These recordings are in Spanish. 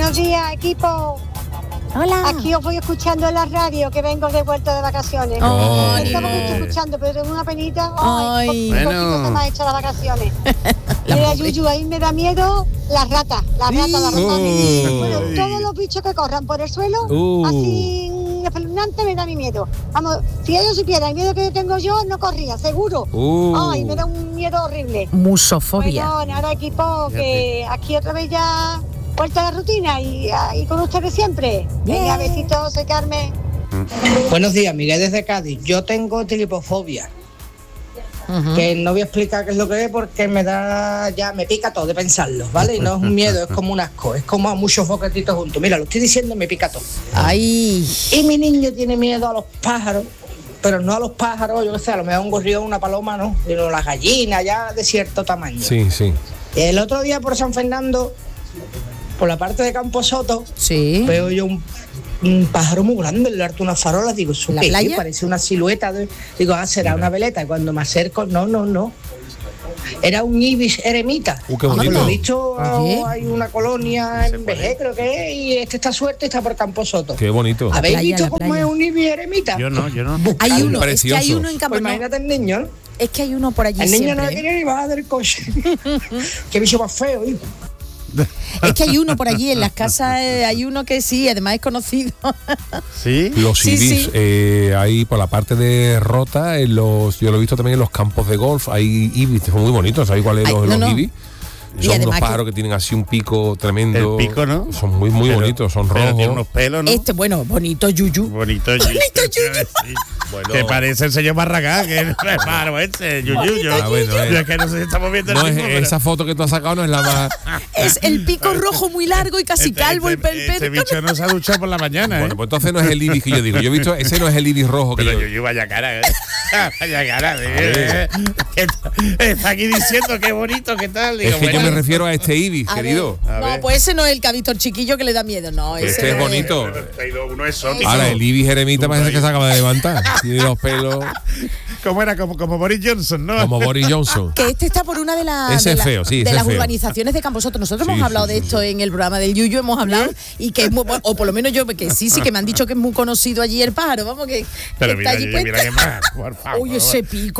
Buenos días, equipo. Hola. Aquí os voy escuchando en la radio, que vengo de vuelta de vacaciones. Ay. Estamos escuchando, pero tengo una penita. Ay. Bueno. Se me ha hecho las vacaciones. Mira, Yuyu, ahí me da miedo las ratas. Bueno, todos los bichos que corran por el suelo, así espeluznante, me da mi miedo. Vamos, si ellos supieran el miedo que tengo yo, no corría, seguro. Ay, me da un miedo horrible. Musofobia. Bueno, nada, equipo, que aquí otra vez ya vuelta a la rutina y con ustedes siempre. Venga, besitos, soy Carmen. Buenos días, Miguel desde Cádiz. Yo tengo tilipofobia. Que no voy a explicar qué es lo que es porque me pica todo de pensarlo, ¿vale? Y no es un miedo, es como un asco, es como a muchos boquetitos juntos. Mira, lo estoy diciendo, me pica todo. Ay. Y mi niño tiene miedo a los pájaros, pero no a los pájaros, yo qué sé, a lo mejor un gorrión, una paloma, no, sino las gallinas ya de cierto tamaño. Sí. Y el otro día por San Fernando, por la parte de Camposoto, veo yo un pájaro muy grande en el alto de una farola. Digo, ¿eso qué? Parece una silueta. Digo, será una veleta. Y cuando me acerco, no. Era un ibis eremita. Qué bonito. Por lo visto, hay una colonia en Vejez, creo que es, y está suerte, está por Camposoto. Qué bonito. ¿Habéis visto cómo es un ibis eremita? Yo no. Hay uno, precioso. es que hay uno en Camposoto. Pues imagínate el niño, ¿no? Es que hay uno por allí el niño siempre, no le quiere ni bajar del coche. Qué bicho más feo, hijo. Es que hay uno por allí en las casas, hay uno que sí, además es conocido. ¿Sí? Los ibis, ahí por la parte de Rota, yo lo he visto también en los campos de golf, hay ibis, son muy bonitos, ¿sabes cuáles son los ibis? Son unos pájaros que tienen así un pico tremendo. El pico, ¿no? Son muy bonitos, son rojos. Tienen unos pelos, ¿no? Bonito Yuyu. Bonito Yuyu. Sí. Bueno. Que parece el señor Barragán, que es pájaro Yuyu. Yo es que no sé si estamos viendo el mismo, pero... Esa foto que tú has sacado no es la más... Es el pico rojo muy largo y casi calvo el pelo. Ese bicho no se ha duchado por la mañana, Bueno, pues entonces no es el ibis que yo digo. Yo he visto, ese no es el ibis rojo que pero yo... Yuyu, vaya cara, vaya cara. Está aquí diciendo qué bonito, qué tal. Digo, es que yo me refiero a este ibis, a querido. No, pues ese no es el que ha visto el chiquillo que le da miedo, no. Este es bonito. Uno exótico. Ahora, el ibis eremita parece que se acaba de levantar. Tiene los pelos... ¿Cómo era? Como Boris Johnson, ¿no? Como Boris Johnson. Que este está por una de las urbanizaciones de Camposoto. Nosotros hemos hablado de esto en el programa del Yuyu, hemos hablado y que es muy, o por lo menos yo, que sí, que me han dicho que es muy conocido allí el pájaro, vamos, que pero está allí mira que más, por favor. Oye, ese pico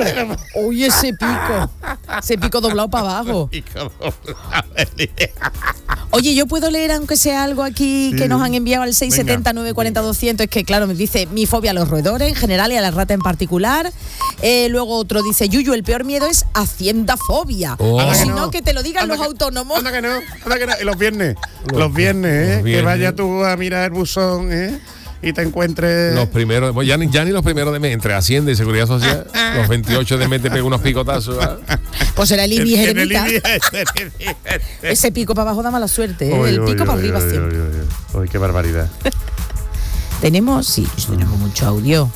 doblado para abajo. Oye, yo puedo leer aunque sea algo aquí que nos han enviado al 670-940-200, es que claro, me dice mi fobia a los roedores en general y a la rata en particular. Luego otro dice, Yuyu, el peor miedo es haciendafobia. O si no, que te lo digan los autónomos. Anda que no. Y los viernes, que vaya tú a mirar el buzón, y te encuentres... Los primeros, ya ni los primeros de mes, entre Hacienda y Seguridad Social, los 28 de mes te pega unos picotazos. Pues era el ibis eremita. Ese pico para abajo da mala suerte, el pico para arriba siempre. Uy, qué barbaridad. Tenemos mucho audio.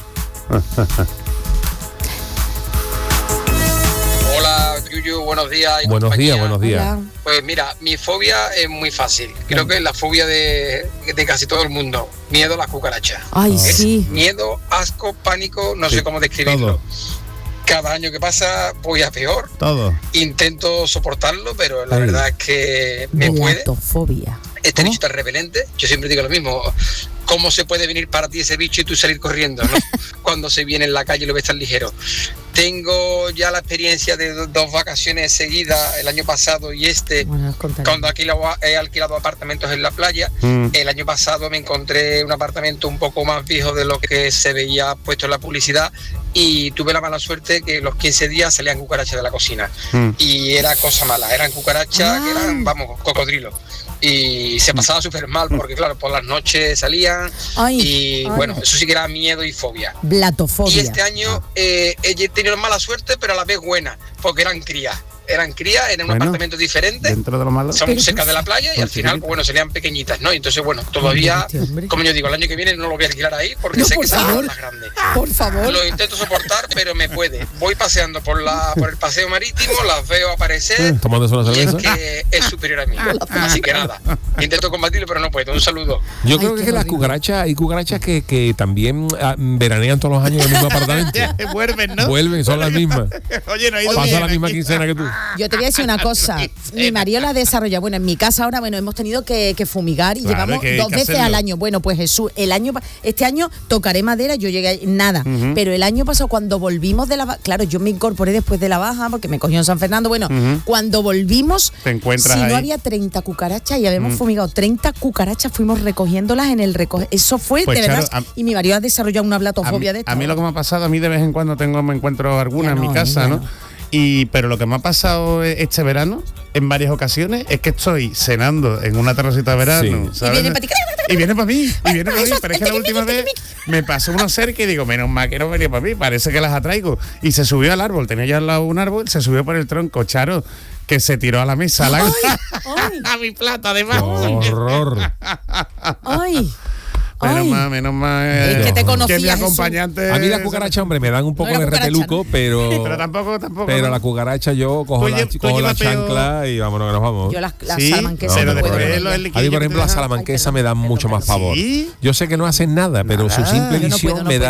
Hola, Yuyu, buenos días. Buenos días. Hola. Pues mira, mi fobia es muy fácil. Creo que es la fobia de casi todo el mundo. Miedo a las cucarachas. Ay, Es sí. miedo, asco, pánico, no sé cómo describirlo. Todo. Cada año que pasa voy a peor. Todo. Intento soportarlo, pero la verdad es que me puede. Belatofobia. Este bicho tan repelente, yo siempre digo lo mismo. ¿Cómo se puede venir para ti ese bicho y tú salir corriendo, ¿no? Cuando se viene en la calle y lo ves tan ligero. Tengo ya la experiencia de 2 vacaciones seguidas, el año pasado y cuando he alquilado apartamentos en la playa. El año pasado me encontré un apartamento un poco más viejo de lo que se veía puesto en la publicidad y tuve la mala suerte que los 15 días salían cucarachas de la cocina. Y era cosa mala, eran cucarachas que eran, cocodrilos. Y se pasaba súper mal porque claro, por las noches salían bueno, eso sí que era miedo y fobia. Blatofobia. Y este año he tenido mala suerte, pero a la vez buena, porque eran crías en un apartamento diferente, dentro de lo malo. son cerca de la playa y al final, pues, bueno, serían pequeñitas, ¿no? Y entonces, bueno, todavía, como yo digo, el año que viene no lo voy a alquilar ahí porque sé que serán las grandes. Por favor. Lo intento soportar, pero me puede. Voy paseando por el paseo marítimo, las veo aparecer Tomándose una y es cerveza. que es superior a mí. Así que nada, intento combatirlo, pero no puedo. Un saludo. Yo creo que las cucarachas, hay cucarachas que también veranean todos los años en el mismo apartamento. Vuelven, ¿no? Vuelven, son las mismas. Oye, no ha ido Pasa bien la misma aquí. quincena que tú. Yo te voy a decir una cosa. Mi marido la desarrolla. Bueno, en mi casa ahora, hemos tenido que fumigar y llevamos 2 veces al año. Bueno, pues Jesús, este año tocaré madera, yo llegué nada. Pero el año pasado, cuando volvimos de la baja, claro, yo me incorporé después de la baja porque me cogió en San Fernando. Bueno, cuando volvimos, te encuentras si ahí. No había 30 cucarachas y habíamos fumigado 30 cucarachas, fuimos recogiéndose en el Eso fue, pues, de verdad. Y mi marido ha desarrollado una blatofobia de esto. A mí lo que me ha pasado, a mí de vez en cuando me encuentro alguna en mi casa, ¿no? Pero lo que me ha pasado este verano, en varias ocasiones, es que estoy cenando en una terracita de verano, ¿sabes? Y viene para mí, pero es que la última vez me pasó uno cerca y digo, menos mal que no venía para mí, parece que las atraigo. Y se subió al árbol, tenía ya al lado un árbol, se subió por el tronco, Charo, que se tiró a la mesa, a mi plato, además. ¡Horror! ¡Ay! Menos mal. Es que te conocía, que mi acompañante. Jesús. A mí las cucarachas, hombre, me dan un poco de repeluco, pero tampoco. Pero la cucaracha yo cojo la chancla y vámonos que nos vamos. Yo las salamanquesas no puedo. A mí, por ejemplo, la salamanquesa me da mucho más pavor. Yo sé que no hacen nada, pero su simple visión me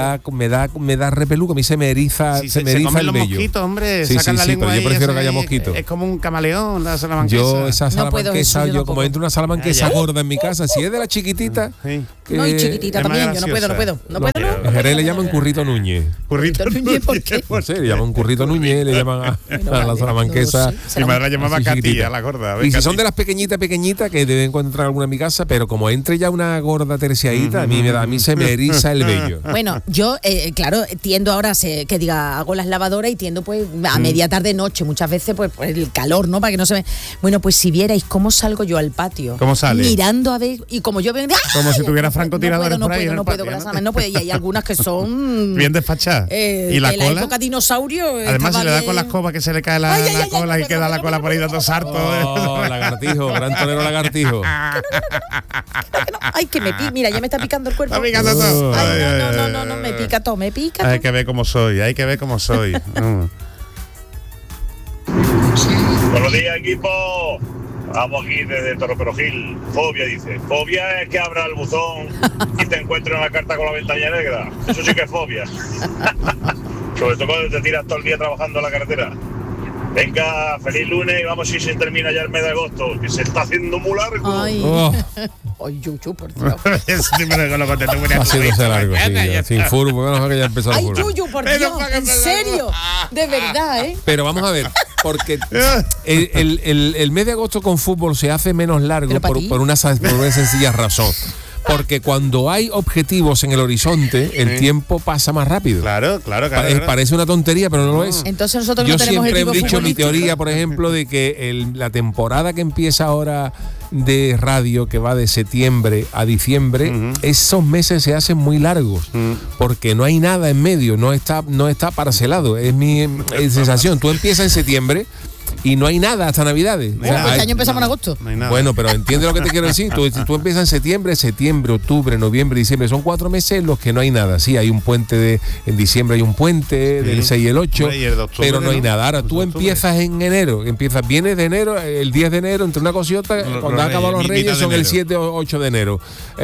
da repeluco. A mí se me eriza el vello. Los mosquitos, hombre, sacan la lengua. Pero yo prefiero que haya mosquitos. Es como un camaleón la salamanquesa. Yo esa salamanquesa, como entro una salamanquesa gorda en mi casa, si es de la chiquitita, chiquitita también, yo no puedo. En Jerez le llaman Currito Núñez. ¿Currito Núñez? ¿Por qué? No sé, le llaman Currito Núñez, le llaman a la salamanquesa. Mi madre la llamaba Catía, la gorda. Y si son de las pequeñitas, que deben encontrar alguna en mi casa, pero como entre ya una gorda terciadita, a mí se me eriza el vello. Bueno, yo, claro, tiendo ahora, hago las lavadoras y tiendo pues a media tarde, noche, muchas veces pues por el calor, ¿no? Para que no se me... Bueno, pues si vierais cómo salgo yo al patio. ¿Cómo sale? Mirando a ver, y como yo veo... Como si tuviera francotiradores por ahí. No puedo, y hay algunas que son bien despachadas. ¿Y la cola? La época dinosaurio. Además, si le da con la escoba que se le cae la cola y queda la cola por ahí dando sarto. Lagartijo, gran torero lagartijo. Ay, que me pica. Mira, ya me está picando el cuerpo. Está picando todo. No, me pica todo, Hay que ver cómo soy. Buenos días, equipo. Vamos aquí desde Torreperogil. Fobia, dice. Fobia es que abra el buzón y te encuentres una carta con la ventanilla negra. Eso sí que es fobia. Sobre todo cuando te tiras todo el día trabajando en la carretera. Venga, feliz lunes y vamos si se termina ya el mes de agosto, que se está haciendo muy largo. Ay, Yuyu, por Dios. Haciéndose largo, sin furbo, porque ya empezó el furbo. Ay, Yuyu, por Dios, en serio, de verdad, Pero vamos a ver, porque el mes de agosto con fútbol se hace menos largo por una sencilla razón. Porque cuando hay objetivos en el horizonte, el tiempo pasa más rápido. Claro. Parece una tontería, pero no lo es. Entonces nosotros no tenemos siempre he dicho mi teoría, por ejemplo, de que la temporada que empieza ahora de radio, que va de septiembre a diciembre, esos meses se hacen muy largos, porque no hay nada en medio, no está parcelado. Es mi sensación. Tú empiezas en septiembre y no hay nada hasta Navidades. Este año empezamos en agosto. No bueno, pero entiende lo que te quiero decir. Tú empiezas en septiembre, octubre, noviembre, diciembre. Son 4 meses en los que no hay nada. Sí, hay un puente en diciembre hay un puente del 6 y el 8, pero no hay nada. Ahora tú empiezas en enero, vienes de enero, el 10 de enero, entre una cosa y otra, cuando acaban los Reyes son el 7 o 8 de enero.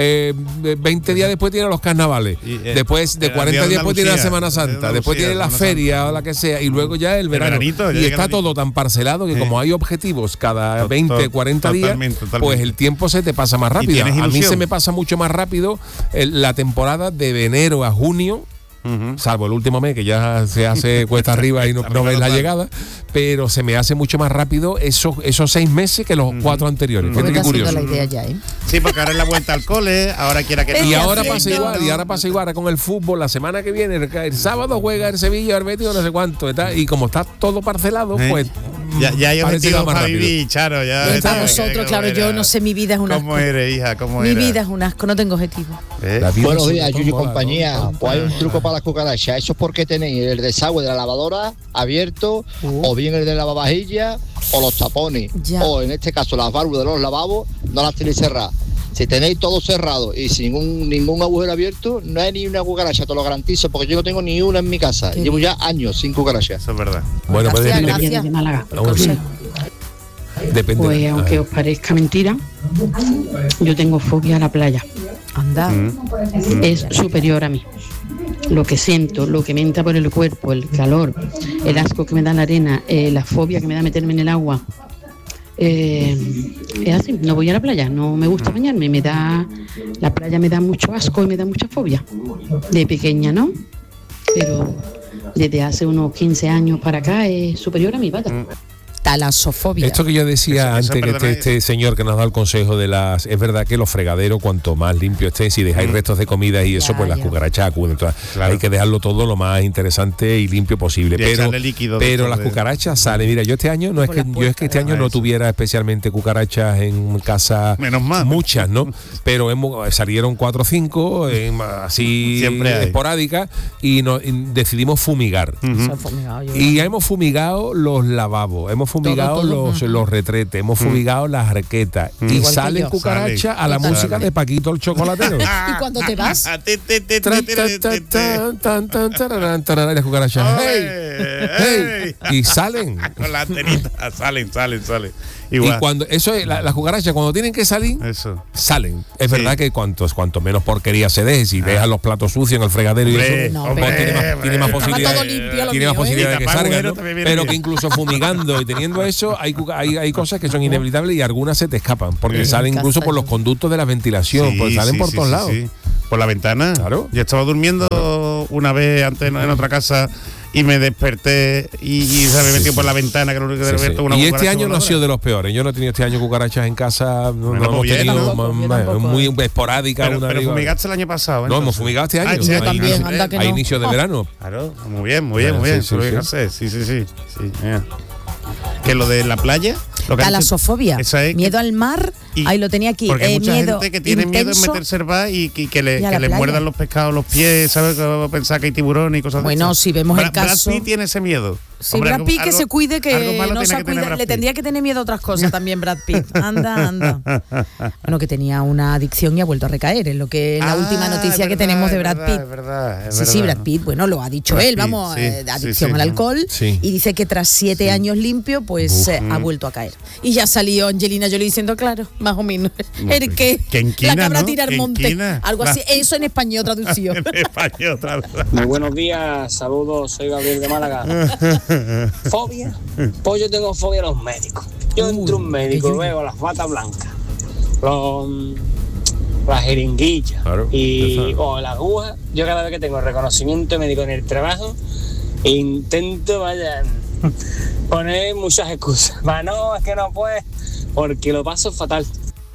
20 días después tienen los carnavales. Después de 40 días después tiene la Semana Santa. Después tiene la feria o la que sea. Y luego ya el verano. Y está todo tan parcelado que como hay objetivos cada 20, 40 días, pues el tiempo se te pasa más rápido. A mí se me pasa mucho más rápido la temporada de enero a junio. Salvo el último mes que ya se hace cuesta arriba y no ves la llegada, pero se me hace mucho más rápido esos 6 meses que los 4 anteriores. Fíjate qué curioso. La idea ya, Sí, porque ahora es la vuelta al cole, ahora quiera que y ahora pasa igual, ahora con el fútbol, la semana que viene, el sábado juega el Sevilla, el Betis, no sé cuánto, y como está todo parcelado, pues ya hay objetivos para vivir, Charo. Para vosotros, claro, yo no sé, mi vida es un asco. ¿Cómo eres, hija? Mi vida es un asco, no tengo objetivo. Buenos días, Yuyu y compañía. Pues hay un truco para las cucarachas. Eso es porque tenéis el desagüe de la lavadora abierto, o bien el de la lavavajilla, o los tapones, o en este caso las válvulas de los lavabos, no las tenéis cerradas. Si tenéis todo cerrado y sin ningún agujero abierto, no hay ni una cucaracha, te lo garantizo, porque yo no tengo ni una en mi casa. Llevo ya años sin cucarachas. Eso es verdad. Bueno, pues gracias de Málaga. Depende. Pues aunque os parezca mentira, yo tengo fobia a la playa. Anda. Es superior a mí. Lo que siento, lo que me entra por el cuerpo, el calor, el asco que me da la arena, la fobia que me da meterme en el agua. Es así, no voy a la playa, no me gusta bañarme, la playa me da mucho asco y me da mucha fobia. De pequeña, ¿no? Pero desde hace unos 15 años para acá es superior a mi vata. Talasofobia. Esto que yo decía antes, que este señor que nos da el consejo de las... Es verdad que los fregaderos, cuanto más limpio estén, si dejáis restos de comida y eso, pues las cucarachas acuden. Hay que dejarlo todo lo más interesante y limpio posible. Pero las cucarachas salen. Mira, yo este año, este año no tuviera especialmente cucarachas en casa. Menos mal. Muchas, ¿no? Pero salieron 4 o 5, así esporádicas, y decidimos fumigar. Y hemos fumigado los lavabos, hemos fumigado los retretes, hemos fumigado las arquetas, y salen cucarachas a la música de Paquito el Chocolatero. ¿Y cuando te vas? Y las cucarachas, ¡hey! Y salen. Con la antenita, salen. Igual. Y cuando eso es, las cucarachas cuando tienen que salir, salen. Es verdad que cuanto menos porquería se deje, si dejan los platos sucios en el fregadero y eso, tiene más posibilidad de que salgan, ¿no? Pero que incluso fumigando y teniendo eso, hay cosas que son inevitables y algunas se te escapan, porque salen incluso por los conductos de la ventilación, pues salen por todos lados. Por la ventana. Claro. Yo estaba durmiendo una vez antes en otra casa y me desperté y se me metió por la ventana, que una y este año no ha sido de los peores. Yo no he tenido este año cucarachas en casa, no hemos tenido, muy esporádica. Pero fumigaste el año pasado. No, hemos fumigado este año. A inicio de verano. Claro, muy bien. Sí. Que lo de la playa, talasofobia, miedo al mar, ahí lo tenía aquí. Porque hay mucha miedo gente que tiene miedo en meterse al bar y que le muerdan los pescados los pies, ¿sabes? Que va a pensar que hay tiburones y cosas así. Bueno, si vemos el caso. Brad Pitt tiene ese miedo. Sí, Brad Pitt que se cuide, que no se cuide. Le tendría que tener miedo a otras cosas también, Brad Pitt. Anda. Bueno, que tenía una adicción y ha vuelto a recaer, es lo que la última noticia que tenemos de Brad Pitt. Sí, Brad Pitt, bueno, lo ha dicho él, vamos, adicción al alcohol, y dice que tras 7 años limpio, pues ha vuelto a caer. Y ya salió Angelina Jolie diciendo, claro, más o menos, el que la cabra tira al monte, algo así, eso en español traducido. Muy buenos días, saludos, soy Gabriel de Málaga. ¿Fobia? Pues yo tengo fobia a los médicos. Yo entro a un médico, veo las batas blancas, las jeringuillas o la aguja. Yo cada vez que tengo reconocimiento médico en el trabajo, intento poner muchas excusas. No, es que no puedes, porque lo paso fatal.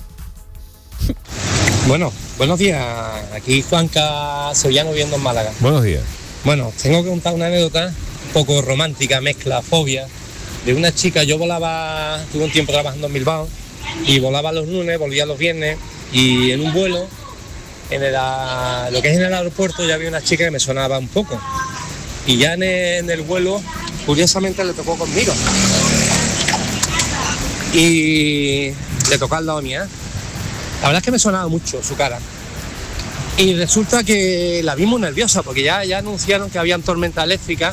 Bueno, buenos días. Aquí Juanca Sevillano viviendo en Málaga. Buenos días. Bueno, tengo que contar una anécdota un poco romántica, mezcla fobia, de una chica. Yo volaba, tuve un tiempo trabajando en Bilbao y volaba los lunes, volvía los viernes, y en un vuelo, lo que es en el aeropuerto, ya había una chica que me sonaba un poco, y ya en el vuelo, curiosamente le tocó conmigo y le tocó al lado mía. La verdad es que me sonaba mucho su cara. Y resulta que la vimos nerviosa porque ya anunciaron que habían tormenta eléctrica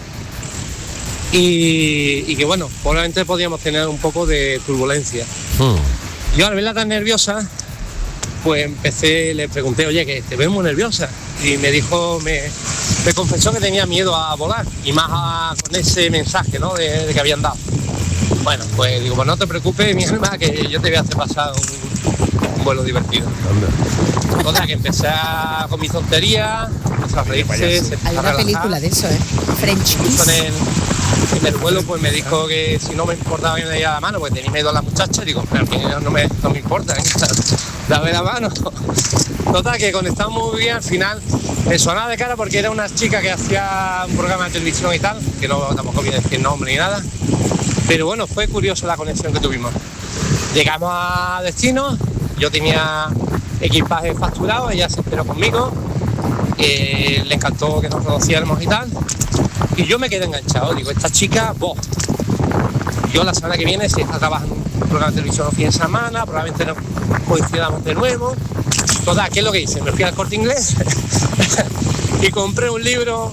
y que bueno, probablemente podíamos tener un poco de turbulencia. Yo al verla tan nerviosa, pues le pregunté, oye, que te veo muy nerviosa. Y me dijo, me confesó que tenía miedo a volar, y más con ese mensaje, ¿no? de que habían dado. Bueno, pues digo, pues no te preocupes, mi alma, que yo te voy a hacer pasar un vuelo divertido. Total, que empecé con mi tontería, empecé a reírse. Hay una película de eso, French Kiss. En el vuelo pues me dijo que si no me importaba que me diera la mano, pues tenía miedo a la muchacha. Digo, pero a mí no me importa, dame la mano. Total, que conectamos muy bien. Al final me sonaba de cara porque era una chica que hacía un programa de televisión y tal, que no tampoco voy a decir nombre ni nada. Pero bueno, fue curioso la conexión que tuvimos. Llegamos a destino, yo tenía equipaje facturado, ella se esperó conmigo, le encantó que nos conociéramos y tal, y yo me quedé enganchado. Digo, esta chica, yo la semana que viene, si está trabajando en un programa de televisión los fines de semana, probablemente nos coincidamos de nuevo. Total, ¿qué es lo que hice? Me fui al Corte Inglés y compré un libro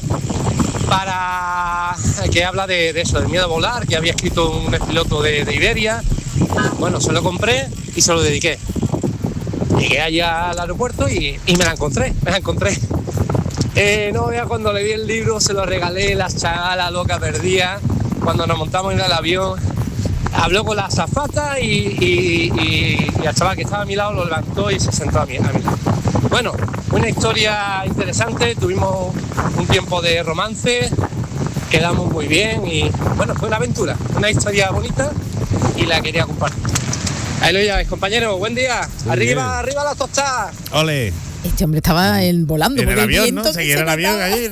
que habla de eso, del miedo a volar, que había escrito un piloto de Iberia. Bueno, se lo compré y se lo dediqué. Llegué allá al aeropuerto y me la encontré. No, ya cuando le di el libro se lo regalé, la chala loca perdida. Cuando nos montamos en el avión, habló con la azafata y al chaval que estaba a mi lado lo levantó y se sentó a mi lado. Bueno, una historia interesante, tuvimos un tiempo de romance, quedamos muy bien y bueno, fue una aventura, una historia bonita y la quería compartir. Ahí lo lleváis, compañeros, buen día. Arriba, arriba las tostadas. Ole. Este hombre estaba volando. En el avión, ¿no? Seguir el avión allí.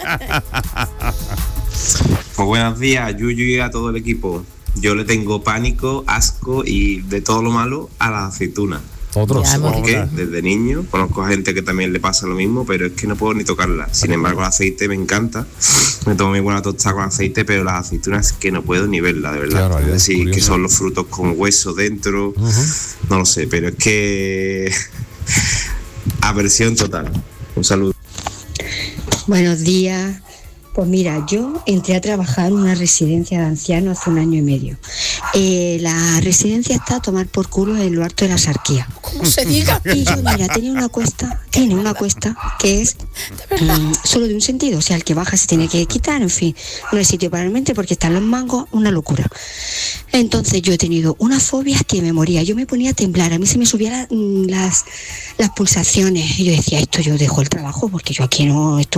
Pues buenos días, Yuyu, y a todo el equipo. Yo le tengo pánico, asco y de todo lo malo a las aceitunas. Otros. Porque desde niño conozco a gente que también le pasa lo mismo, pero es que no puedo ni tocarla. Sin embargo, el aceite me encanta. Me tomo mi buena tostada con aceite, pero las aceitunas es que no puedo ni verla, de verdad. Claro, es decir, curioso. Que son los frutos con hueso dentro. No lo sé, pero es que aversión total. Un saludo. Buenos días. Pues mira, yo entré a trabajar en una residencia de ancianos hace 1 año y medio. La residencia está a tomar por culo en lo alto de la Sarquía. ¿Cómo se diga? Y yo, mira, tiene una cuesta que es solo de un sentido. O sea, el que baja se tiene que quitar, en fin. No hay sitio para el mente porque están los mangos, una locura. Entonces yo he tenido una fobia que me moría. Yo me ponía a temblar, a mí se me subían las pulsaciones. Y yo decía, esto yo dejo el trabajo porque yo aquí no...